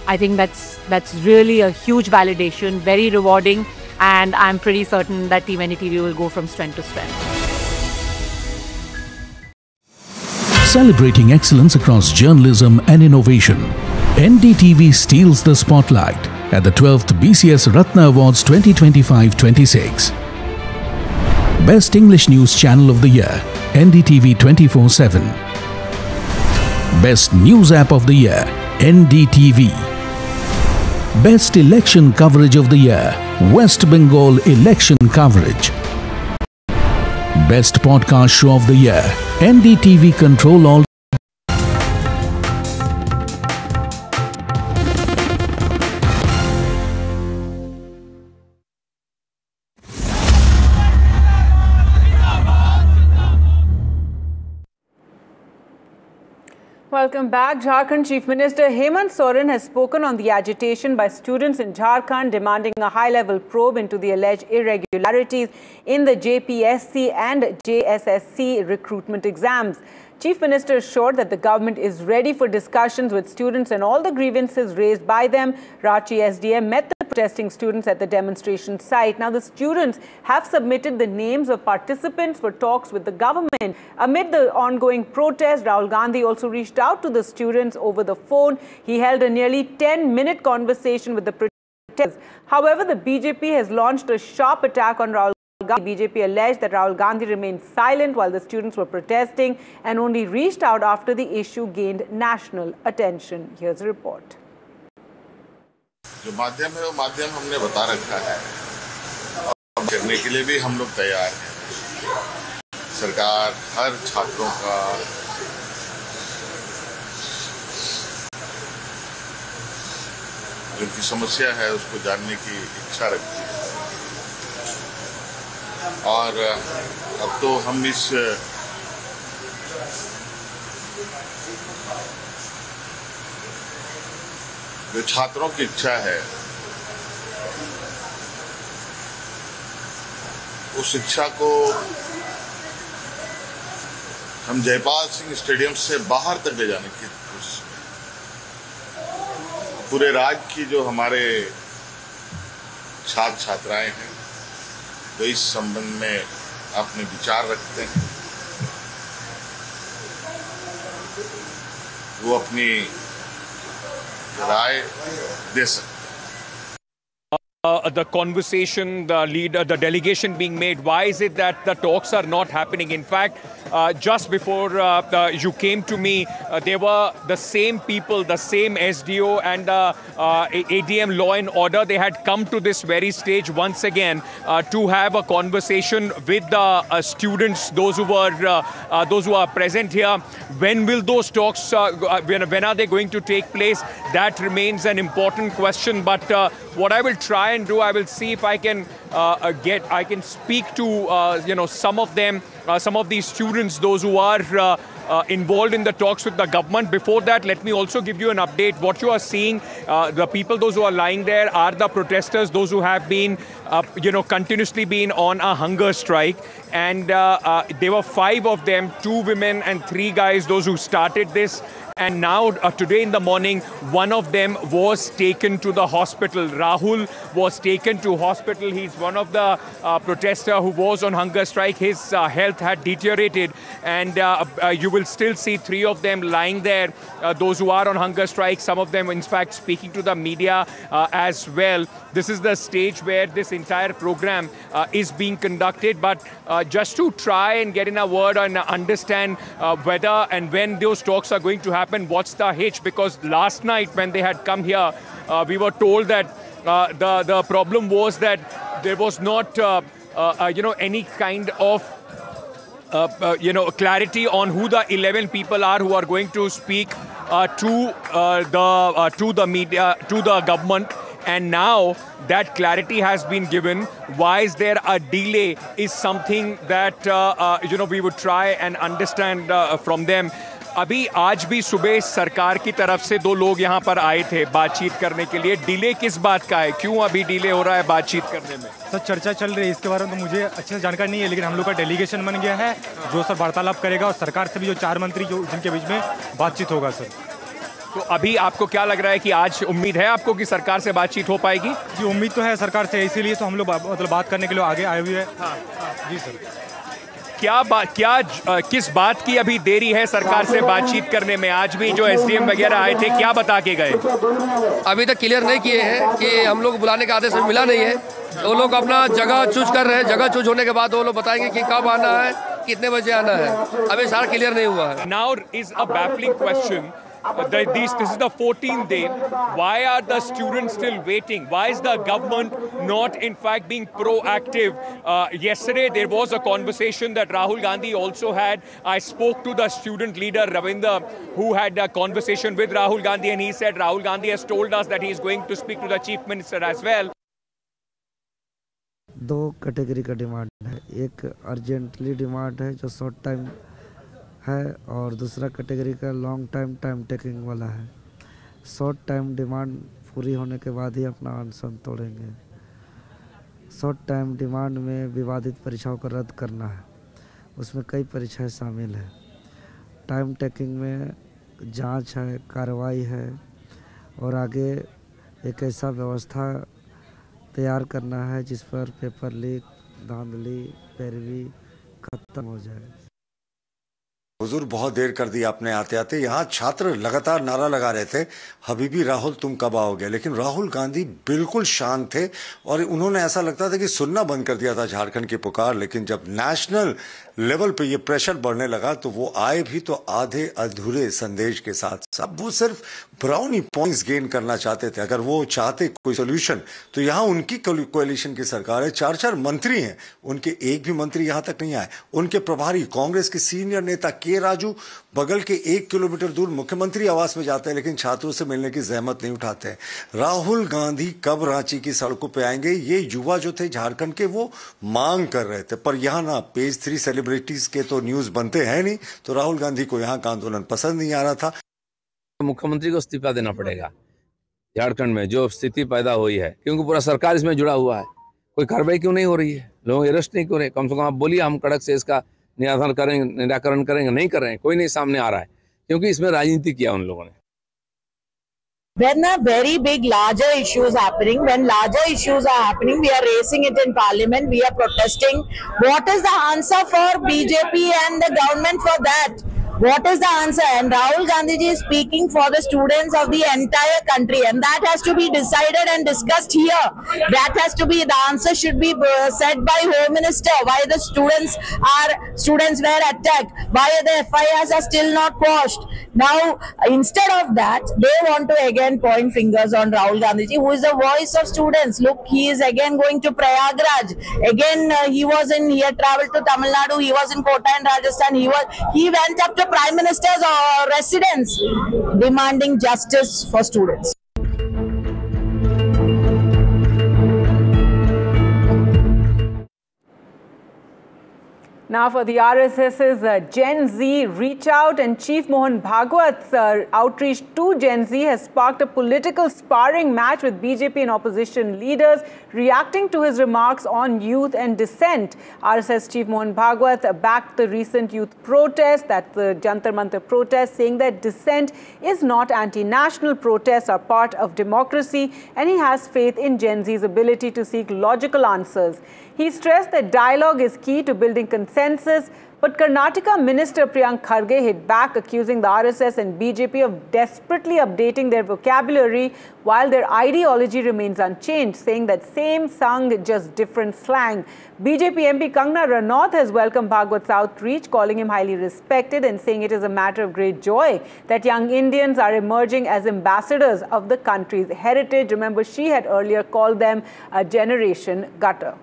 I think that's really a huge validation, very rewarding, and I'm pretty certain that Team NDTV will go from strength to strength. Celebrating excellence across journalism and innovation, NDTV steals the spotlight at the 12th BCS Ratna Awards 2025-26. Best English News Channel of the Year, NDTV 24/7. Best News App of the Year, NDTV. Best Election Coverage of the Year, West Bengal Election Coverage. Best Podcast Show of the Year, NDTV Control All. Welcome back. Jharkhand Chief Minister Hemant Soren has spoken on the agitation by students in Jharkhand demanding a high-level probe into the alleged irregularities in the JPSC and JSSC recruitment exams. Chief Minister assured that the government is ready for discussions with students and all the grievances raised by them. Ranchi SDM met the protesting students at the demonstration site. Now, the students have submitted the names of participants for talks with the government. Amid the ongoing protest, Rahul Gandhi also reached out to the students over the phone. He held a nearly 10-minute conversation with the protesters. However, the BJP has launched a sharp attack on Rahul Gandhi. BJP alleged that Rahul Gandhi remained silent while the students were protesting and only reached out after the issue gained national attention. Here's a report. जो माध्यम है वो माध्यम हमने बता रखा है और करने के लिए भी हम लोग तैयार हैं। सरकार हर छात्रों का जो की समस्या है उसको जानने की इच्छा रखती है और अब तो हम इस जो छात्रों की इच्छा है उस इच्छा को हम जयपाल सिंह स्टेडियम से बाहर तक ले जाने की कोशिश में पूरे राज्य की जो हमारे छात्र छात्राएं हैं जो इस संबंध में अपने विचार रखते हैं वो अपनी राय दे सकते हैं। The conversation, the delegation being made. Why is it that the talks are not happening? In fact, just before you came to me, there were the same people, the same SDO and ADM Law and Order. They had come to this very stage once again to have a conversation with the students, those who are present here. When will those talks? When are they going to take place? That remains an important question. But what I will try and do, I will see if I can I can speak to some of them, some of these students, those who are involved in the talks with the government. Before that, let me also give you an update. What you are seeing, the people, those who are lying there, are the protesters, those who have been, continuously been on a hunger strike. And there were 5 of them, 2 women and 3 guys, those who started this. And now, today in the morning, one of them was taken to the hospital. Rahul was taken to hospital. He's one of the protesters who was on hunger strike. His health had deteriorated. And you will still see 3 of them lying there, those who are on hunger strike. Some of them, in fact, speaking to the media as well. This is the stage where this entire program is being conducted. But just to try and get in a word and understand whether and when those talks are going to happen, what's the hitch? Because last night when they had come here, we were told that the problem was that there was not any kind of clarity on who the 11 people are who are going to speak to the media, to the government. And now that clarity has been given. Why is there a delay is something that we would try and understand from them. अभी आज भी सुबह सरकार की तरफ से 2 लोग यहाँ पर आए थे बातचीत करने के लिए। डिले किस बात का है? क्यों अभी डिले हो रहा है बातचीत करने में? सर चर्चा चल रही है, इसके बारे में तो मुझे अच्छे से जानकारी नहीं है, लेकिन हम लोग का डेलीगेशन बन गया है जो सर वार्तालाप करेगा और सरकार से भी जो 4 मंत्री जो जिनके बीच में बातचीत होगा। सर तो अभी आपको क्या लग रहा है कि आज उम्मीद है आपको कि सरकार से बातचीत हो पाएगी? जी उम्मीद तो है सरकार से, इसीलिए तो हम लोग मतलब बात करने के लिए आगे आए हुए हैं। हाँ। जी सर। किस बात की अभी देरी है सरकार से बातचीत करने में? आज भी जो एसडीएम वगैरह आए थे, क्या बता के गए? अभी तक क्लियर नहीं किए हैं कि हम लोग बुलाने का आदेश मिला नहीं है। वो लोग अपना जगह चूज कर रहे हैं, जगह चूज होने के बाद वो लोग बताएंगे कि कब आना है, कितने बजे आना है। अभी सारा क्लियर नहीं हुआ है। Now is a baffling question. This is the 14th day. Why are the students still waiting? Why is the government not, in fact, being proactive? Yesterday, there was a conversation that Rahul Gandhi also had. I spoke to the student leader, Ravinder, who had a conversation with Rahul Gandhi, and he said Rahul Gandhi has told us that he is going to speak to the chief minister as well. दो category का demand है, एक urgently demand है जो short time है, और दूसरा category का लॉन्ग टाइम टेकिंग वाला है। शॉर्ट टाइम डिमांड पूरी होने के बाद ही अपना अनशन तोड़ेंगे। शॉर्ट टाइम डिमांड में विवादित परीक्षाओं को रद्द करना है, उसमें कई परीक्षाएं शामिल हैं। टाइम टेकिंग में जांच है, कार्रवाई है, और आगे एक ऐसा व्यवस्था तैयार करना है जिस पर पेपर लीक, धांधली, पैरवी खत्म हो जाए। हुजूर बहुत देर कर दी आपने आते आते। यहाँ छात्र लगातार नारा लगा रहे थे, हबीबी राहुल तुम कब आओगे, लेकिन राहुल गांधी बिल्कुल शांत थे और उन्होंने ऐसा लगता था कि सुनना बंद कर दिया था झारखंड की पुकार। लेकिन जब नेशनल लेवल पे ये प्रेशर बढ़ने लगा तो वो आए भी तो आधे अधूरे संदेश के साथ। अब वो सिर्फ ब्राउनी पॉइंट्स गेन करना चाहते थे। अगर वो चाहते कोई सोल्यूशन तो यहाँ उनकी कोalition की सरकार है, 4 मंत्री हैं, उनके एक भी मंत्री यहाँ तक नहीं आए। उनके प्रभारी कांग्रेस के सीनियर नेता के राजू बगल के 1 किलोमीटर दूर मुख्यमंत्री आवास में जाते हैं, लेकिन छात्रों से मिलने की जहमत नहीं उठाते हैं। राहुल गांधी कब रांची की सड़कों पे आएंगे, ये युवा जो थे झारखंड के वो मांग कर रहे थे। पर यहाँ ना पेज 3 सेलिब्रिटीज के तो न्यूज बनते हैं नहीं, तो राहुल गांधी को यहाँ का आंदोलन पसंद नहीं आ रहा था। मुख्यमंत्री को इस्तीफा देना पड़ेगा झारखंड में जो स्थिति पैदा हुई है, क्योंकि पूरा सरकार इसमें जुड़ा हुआ है। कोई कार्रवाई क्यों नहीं हो रही है, लोग अरेस्ट नहीं हो रहे। कम से कम आप बोलिए, हम कड़क से इसका निराकरण करेंगे, नहीं कर रहे हैं, कोई नहीं सामने आ रहा है, क्योंकि इसमें राजनीति किया उन लोगों ने। When a very big larger issues happening, when larger issues are happening, we are raising it in parliament, we are protesting. What is the answer for BJP and the government for that? What is the answer? And Rahul Gandhi ji is speaking for the students of the entire country, and that has to be decided and discussed here. That has to be, the answer should be said by Home Minister. Why the students were attacked? Why the FIRs are still not quashed? Now, instead of that, they want to again point fingers on Rahul Gandhi ji, who is the voice of students. Look, he is again going to Prayagraj. Again, he had traveled to Tamil Nadu. He was in Kota in Rajasthan. He went up to Prime Minister's residence demanding justice for students. Now for the RSS's Gen Z reach out, and Chief Mohan Bhagwat's outreach to Gen Z has sparked a political sparring match with BJP and opposition leaders reacting to his remarks on youth and dissent. RSS Chief Mohan Bhagwat backed the recent youth protest, that's the Jantar Mantar protest, saying that dissent is not anti-national. Protests are part of democracy, and he has faith in Gen Z's ability to seek logical answers. He stressed that dialogue is key to building consensus, but Karnataka Minister Priyank Kharge hit back, accusing the RSS and BJP of desperately updating their vocabulary while their ideology remains unchanged, saying that same sung, just different slang. BJP MP Kangana Ranaut has welcomed Bhagwat's outreach, calling him highly respected and saying it is a matter of great joy that young Indians are emerging as ambassadors of the country's heritage. Remember, she had earlier called them a generation gutter.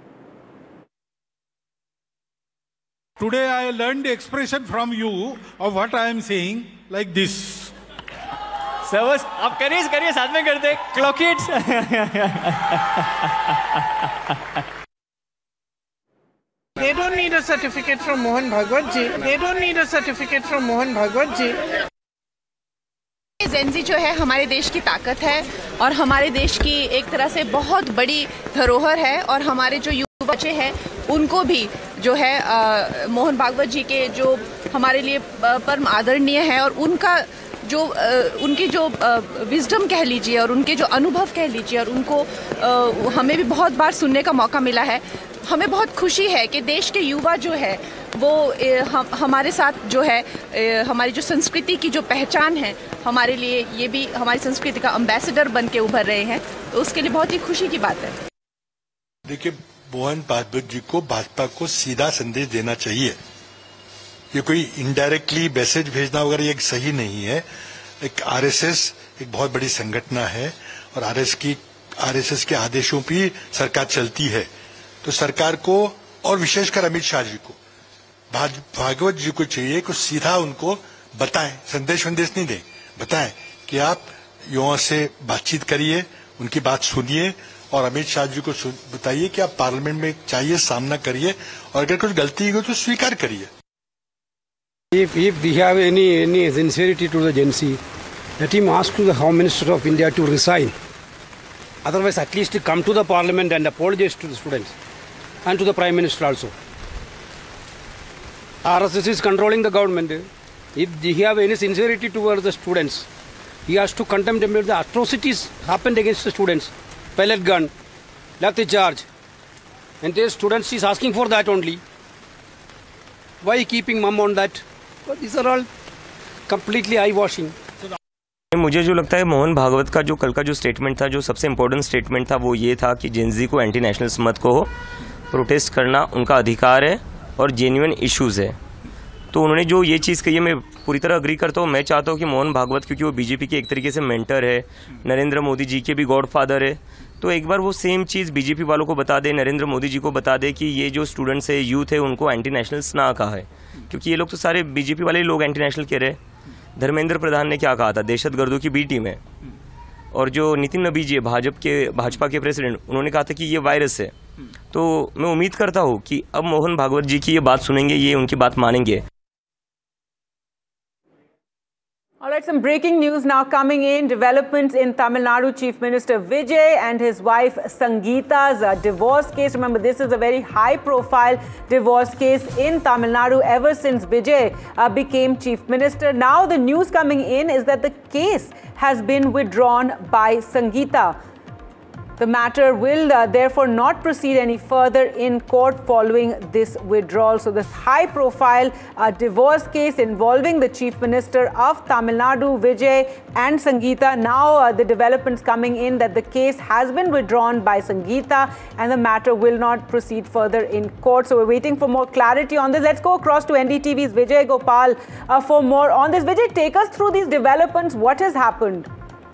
Today I learned the expression from you of what I am saying like this. Sir, आप करिए साथ में करते हैं. Clock it. They don't need a certificate from Mohan Bhagwat ji. They don't need a certificate from Mohan Bhagwat ji. जेन ज़ी जो है हमारे देश की ताकत है और हमारे देश की एक तरह से बहुत बड़ी धरोहर है, और हमारे जो युवा बच्चे हैं उनको भी जो है मोहन भागवत जी के जो हमारे लिए परम आदरणीय है और उनका जो उनकी जो विजडम कह लीजिए और उनके जो अनुभव कह लीजिए और उनको हमें भी बहुत बार सुनने का मौका मिला है। हमें बहुत खुशी है कि देश के युवा जो है वो हमारे साथ जो है हमारी जो संस्कृति की जो पहचान है, हमारे लिए ये भी हमारी संस्कृति का एम्बेसडर बन के उभर रहे हैं, तो उसके लिए बहुत ही खुशी की बात है। देखिए, मोहन भागवत जी को भाजपा को सीधा संदेश देना चाहिए। ये कोई इनडायरेक्टली मैसेज भेजना वगैरह ये सही नहीं है। एक आरएसएस एक बहुत बड़ी संगठन है और आरएसएस के आदेशों पे सरकार चलती है, तो सरकार को और विशेषकर अमित शाह जी को, भागवत जी को चाहिए कि सीधा उनको बताएं, संदेश नहीं दें, बताएं कि आप युवाओं से बातचीत करिए, उनकी बात सुनिए और अमित शाह जी को बताइए कि आप पार्लियामेंट में चाहिए सामना करिए और अगर कुछ गलती हो तो स्वीकार करिए। If we have any sincerity to the Gen Z, let him ask to the Home Minister of India to resign. Otherwise, at least come to the Parliament and apologize to the students and to the Prime Minister also. RSS is controlling the government. If he have any sincerity towards the students, he has to condemn the atrocities happened against the students. Pellet gun, lathi charge, and the students is asking for that only. Why keeping mum on that? But these are all completely eye-washing. मुझे जो लगता है मोहन भागवत का जो कल का जो statement था, जो सबसे इम्पोर्टेंट स्टेटमेंट था, वो ये था कि जेनजी को एंटी नेशनल्स मत कहो, प्रोटेस्ट करना उनका अधिकार है और जेन्युइन इश्यूज़ है। तो उन्होंने जो ये चीज़ कही है मैं पूरी तरह अग्री करता हूँ। मैं चाहता हूँ कि मोहन भागवत, क्योंकि वो बीजेपी के एक तरीके से मेंटर है, नरेंद्र मोदी जी के भी गॉडफादर है, तो एक बार वो सेम चीज़ बीजेपी वालों को बता दे, नरेंद्र मोदी जी को बता दे कि ये जो स्टूडेंट्स है, यूथ है, उनको एंटी नेशनल्स ना कहा है, क्योंकि ये लोग तो सारे बीजेपी वाले लोग एंटी नेशनल कह रहे। धर्मेंद्र प्रधान ने क्या कहा था, दहशतगर्दों की बी टीम है। और जो नितिन नबी जी भाजपा के प्रेसिडेंट, उन्होंने कहा था कि ये वायरस है। तो मैं उम्मीद करता हूँ कि अब मोहन भागवत जी की ये बात सुनेंगे, ये उनकी बात मानेंगे। All right, some breaking news now coming in. Developments in Tamil Nadu Chief Minister Vijay and his wife Sangeeta's divorce case. Remember, this is a very high-profile divorce case in Tamil Nadu ever since Vijay became Chief Minister. Now the news coming in is that the case has been withdrawn by Sangeeta. The matter will therefore not proceed any further in court following this withdrawal. So this high-profile divorce case involving the Chief Minister of Tamil Nadu, Vijay and Sangeeta. Now the developments coming in that the case has been withdrawn by Sangeeta and the matter will not proceed further in court. So we're waiting for more clarity on this. Let's go across to NDTV's Vijay Gopal for more on this. Vijay, take us through these developments. What has happened?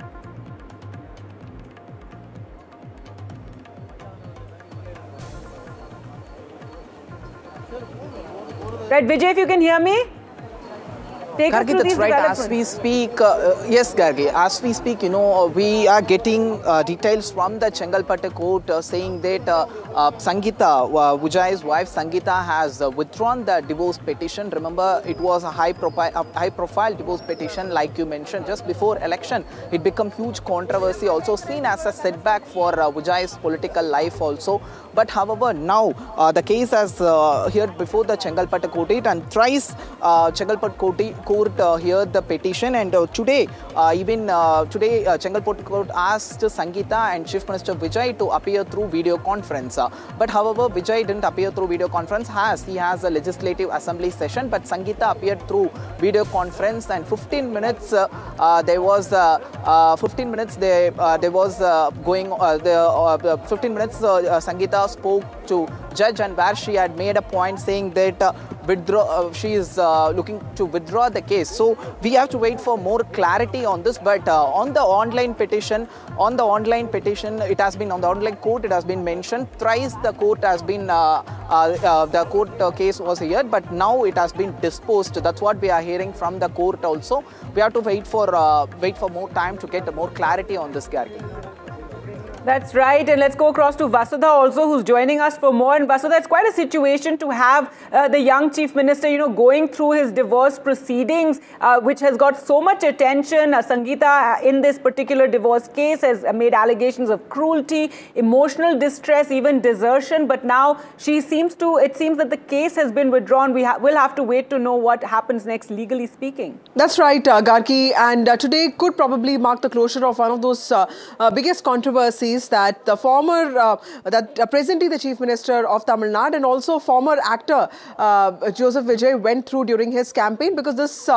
Right, Vijay, if you can hear me, take us through these developments. As we speak, yes, Gargi, as we speak, we are getting details from the Chengalpattu court saying that Sangeeta, Vijay's wife Sangeeta, has withdrawn the divorce petition. Remember, it was a high-profile divorce petition, like you mentioned, just before election. It became huge controversy, also seen as a setback for Vijay's political life also. But however, now the case has heard before the Chengalpattu court, and thrice Chengalpattu court heard the petition, and today Chengalpattu court asked Sangeeta and Chief Minister Vijay to appear through video conference. But however, Vijay didn't appear through video conference, he has a legislative assembly session, but Sangeeta appeared through video conference, and 15 minutes there was 15 minutes Sangeeta spoke to judge, and where she had made a point saying that she is looking to withdraw the case. So we have to wait for more clarity on this. But on the online petition, it has been on the online court. It has been mentioned thrice. The court has been the court case was heard, but now it has been disposed. That's what we are hearing from the court. Also, we have to wait for more time to get more clarity on this, Gargi. That's right. And let's go across to Vasudha also, who's joining us for more. And Vasudha, it's quite a situation to have the young Chief Minister, going through his divorce proceedings, which has got so much attention. Sangeeta, in this particular divorce case, has made allegations of cruelty, emotional distress, even desertion. But now it seems that the case has been withdrawn. We'll have to wait to know what happens next, legally speaking. That's right, Gargi. And today could probably mark the closure of one of those biggest controversies that the former, presently the Chief Minister of Tamil Nadu and also former actor Joseph Vijay went through during his campaign, because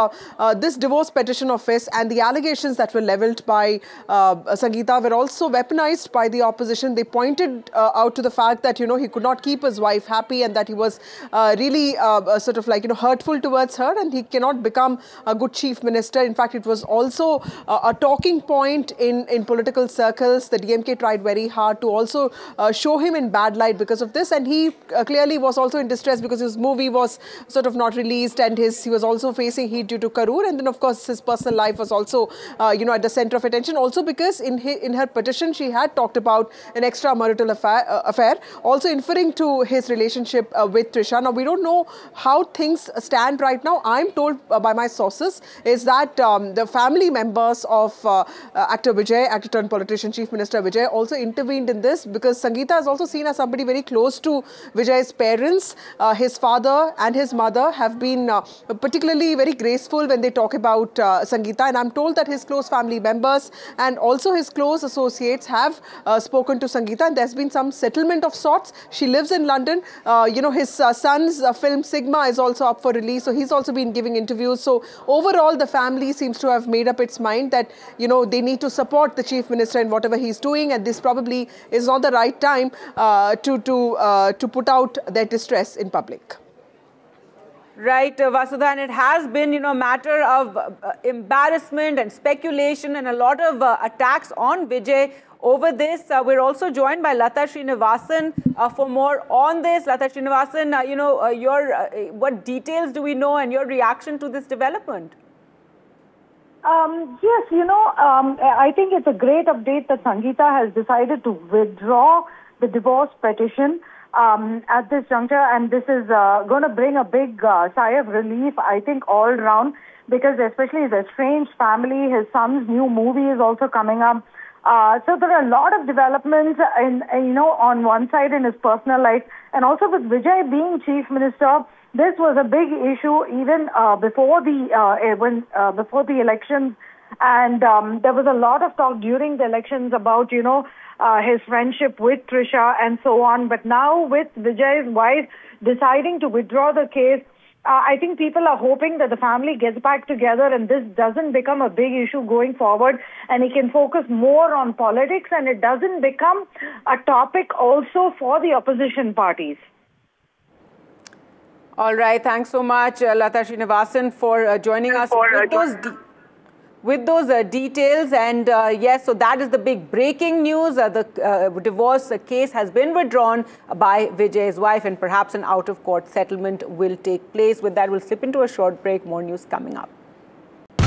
this divorce petition of his and the allegations that were levelled by Sangeeta were also weaponized by the opposition. They pointed out to the fact that, he could not keep his wife happy and that he was really sort of like, hurtful towards her, and he cannot become a good Chief Minister. In fact, it was also a talking point in political circles. The DMK tried very hard to also show him in bad light because of this, and he clearly was also in distress because his movie was sort of not released, and he was also facing heat due to Karur, and then of course his personal life was also at the center of attention. Also because in her petition she had talked about an extramarital affair, also inferring to his relationship with Trisha. Now we don't know how things stand right now. I'm told by my sources is that the family members of actor Vijay, actor turned politician Chief Minister Vijay, also intervened in this, because Sangeeta is also seen as somebody very close to Vijay's parents. His father and his mother have been particularly very graceful when they talk about Sangeeta, and I'm told that his close family members and also his close associates have spoken to Sangeeta, and there's been some settlement of sorts. She lives in London. His son's film Sigma is also up for release, so he's also been giving interviews. So overall, the family seems to have made up its mind that they need to support the Chief Minister in whatever he's doing, and this probably is not the right time to put out their distress in public. Right, Vasudha, and it has been, a matter of embarrassment and speculation and a lot of attacks on Vijay over this. We're also joined by Lata Srinivasan for more on this. Lata Srinivasan, what details do we know and your reaction to this development? Yes, I think it's a great update that Sangeeta has decided to withdraw the divorce petition at this juncture, and this is going to bring a big sigh of relief, I think, all round, because especially his estranged family, his son's new movie is also coming up. So there are a lot of developments on one side in his personal life, and also with Vijay being Chief Minister. This was a big issue even before the elections, and there was a lot of talk during the elections about his friendship with Trisha and so on. But now with Vijay's wife deciding to withdraw the case, I think people are hoping that the family gets back together and this doesn't become a big issue going forward, and he can focus more on politics and it doesn't become a topic also for the opposition parties. All right. Thanks so much, Lata Srinivasan, for joining us with those details. And yes, so that is the big breaking news. The divorce case has been withdrawn by Vijay's wife, and perhaps an out-of-court settlement will take place. With that, we'll slip into a short break. More news coming up.